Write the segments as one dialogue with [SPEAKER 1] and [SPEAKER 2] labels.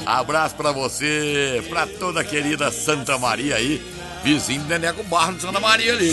[SPEAKER 1] Abraço pra você, pra toda a querida Santa Maria aí, vizinho do Neneco Barro de Santa Maria ali.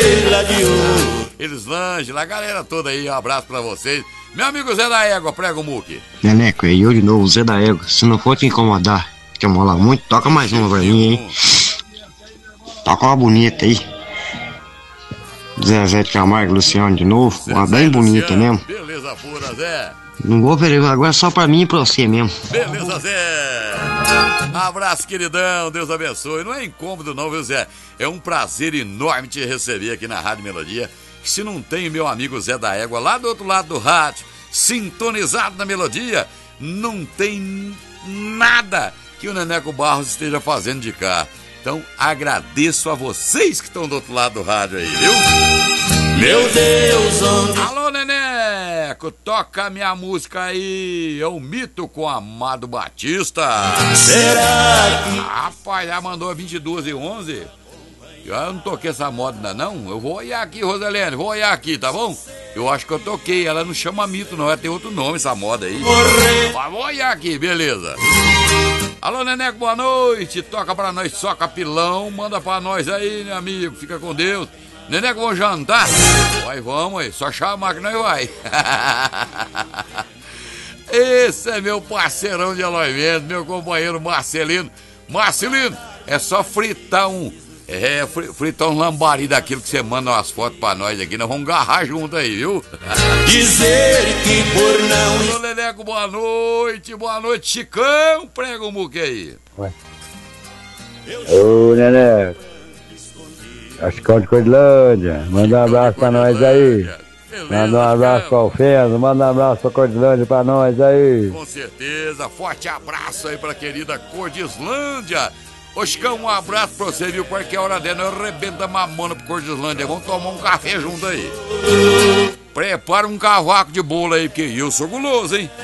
[SPEAKER 1] Eles lanches, a galera toda aí, um abraço pra vocês. Meu amigo Zé da Égua, prega o muque.
[SPEAKER 2] Neneco, é eu de novo, Zé da Égua. Se não for te incomodar, te mola muito, toca mais uma pra mim, hein? Toca uma bonita aí. Zezé de Camargo, Luciano de novo, uma bem bonita mesmo.
[SPEAKER 1] Beleza pura, Zé.
[SPEAKER 2] Não vou pegar agora, só pra mim e pra você mesmo.
[SPEAKER 1] Beleza, Zé. Abraço, queridão, Deus abençoe. Não é incômodo não, viu, Zé? É um prazer enorme te receber aqui na Rádio Melodia. Se não tem meu amigo Zé da Égua lá do outro lado do rádio, sintonizado na Melodia, não tem nada que o Neneco Barros esteja fazendo de cá. Então, agradeço a vocês que estão do outro lado do rádio aí, viu?
[SPEAKER 3] Meu Deus, onde...
[SPEAKER 1] Alô, Neneco, toca minha música aí. É o Mito com Amado Batista.
[SPEAKER 3] Será que...
[SPEAKER 1] Rapaz, já mandou 22h11. Eu não toquei essa moda ainda não. Eu vou olhar aqui, Roselene, vou olhar aqui, tá bom? Eu acho que eu toquei, ela não chama Mito não, ela tem outro nome essa moda aí. Mas vou olhar aqui, beleza. Alô, Neneco, boa noite. Toca pra nós, soca pilão. Manda pra nós aí, meu amigo. Fica com Deus. Neneco, vamos jantar? Vai, vamos aí. Só chamar que nós vai. Esse é meu parceirão de alojamento, meu companheiro Marcelino. Marcelino, é só fritar fritar um lambari daquilo que você manda umas fotos pra nós aqui. Nós vamos agarrar junto aí, viu?
[SPEAKER 3] Dizer que por não...
[SPEAKER 1] Alô, Neneco, boa noite, Chicão, prega o muque aí.
[SPEAKER 4] Ué. Ô, Neneco, Chicão de Cordilândia, manda um abraço pra nós aí. Manda um abraço pra Alfeno, manda um abraço pra Cordilândia pra nós aí.
[SPEAKER 1] Com certeza, forte abraço aí pra querida Cordislândia. Ô, Chicão, um abraço pra você, viu? Qualquer hora dela, eu arrebento a mamona pro Cordislândia. Vamos tomar um café junto aí. Prepara um cavaco de bolo aí, porque eu sou guloso, hein?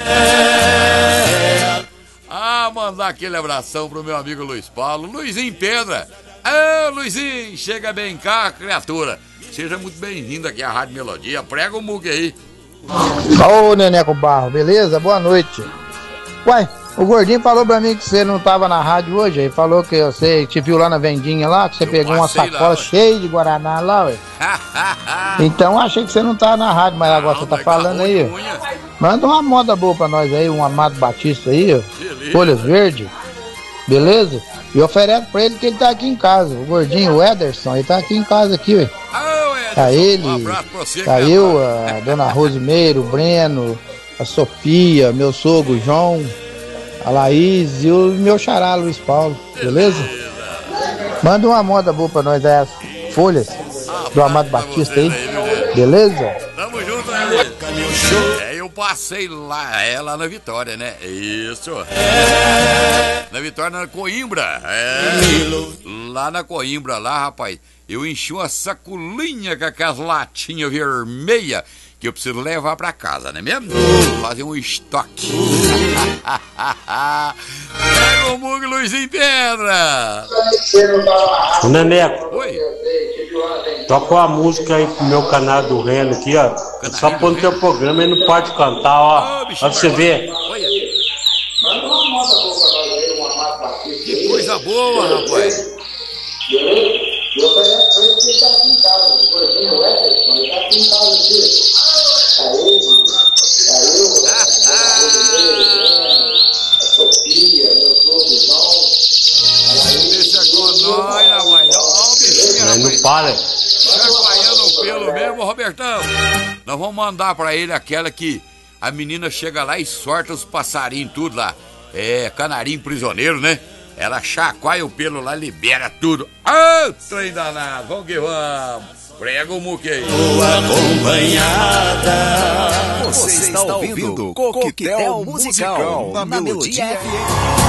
[SPEAKER 1] Mandar aquele abração pro meu amigo Luiz Paulo. Luizinho Pedra. Luizinho, chega bem cá, criatura. Seja muito bem-vindo aqui à Rádio Melodia. Prega o muque aí.
[SPEAKER 5] Ô, Neneco Barro, beleza? Boa noite. Uai, o Gordinho falou pra mim que você não tava na rádio hoje. Ele falou que você te viu lá na vendinha lá, que você pegou uma sacola cheia de Guaraná lá, ué. Então achei que você não tava na rádio, mas agora você tá falando aí. Manda uma moda boa pra nós aí, um Amado Batista aí, ó. Folhas verdes, beleza? E oferece pra ele que ele tá aqui em casa. O Gordinho, o Ederson, ele tá aqui em casa aqui, ué. Tá ele, tá eu, a dona Rosimeiro, o Breno, a Sofia, meu sogro João, a Laís e o meu xará Luiz Paulo, beleza? Manda uma moda boa pra nós, as folhas do Amado Batista aí, beleza?
[SPEAKER 1] Tamo junto, né? Eu passei lá na Vitória, né? Isso. Na Vitória, na Coimbra. Lá na Coimbra, lá, rapaz, eu enchi uma sacolinha com aquelas latinhas vermelhas que eu preciso levar pra casa, né mesmo? Fazer um estoque. Pega o mugue, Luizinho Pedra.
[SPEAKER 6] Ô, Neneco.
[SPEAKER 1] Oi.
[SPEAKER 6] Toca uma música aí pro meu canal do Reno aqui, ó. Só pôr no teu programa, ele não pode cantar, ó. Pra você ver.
[SPEAKER 1] Que coisa boa, rapaz. Deixa com nós, rapaz. Ó o bichinho, rapaz.
[SPEAKER 6] Não para.
[SPEAKER 1] Chacoalhando o pelo mesmo, Robertão. Nós vamos mandar pra ele aquela que a menina chega lá e sorta os passarinhos tudo lá. Canarinho prisioneiro, né? Ela chacoalha o pelo lá, libera tudo. Trem danado, vamos que vamos. Prega o muque aí.
[SPEAKER 3] Você está ouvindo Coquetel Musical na Melodia FM.